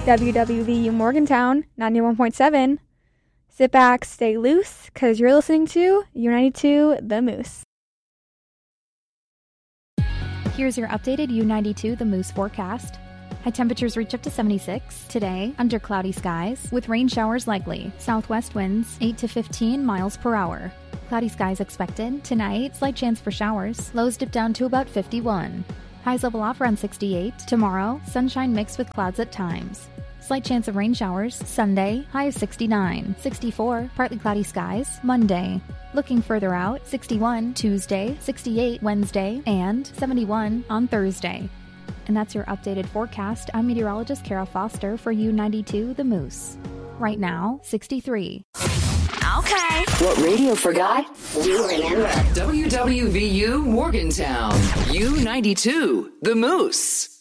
WWVU Morgantown 91.7. Sit back, stay loose, because you're listening to U92 The Moose. Here's your updated U92 The Moose forecast. High temperatures reach up to 76 today under cloudy skies with rain showers likely. Southwest winds 8 to 15 miles per hour. Cloudy skies expected. Tonight, slight chance for showers. Lows dip down to about 51. Highs level off around 68. Tomorrow, sunshine mixed with clouds at times. Slight chance of rain showers. Sunday, high of 69. 64, partly cloudy skies. Monday. Looking further out, 61 Tuesday, 68 Wednesday, and 71 on Thursday. And that's your updated forecast. I'm meteorologist Kara Foster for U92 The Moose. Right now, 63. Okay. What radio forgot, we remember. WWVU Morgantown, U92 The Moose.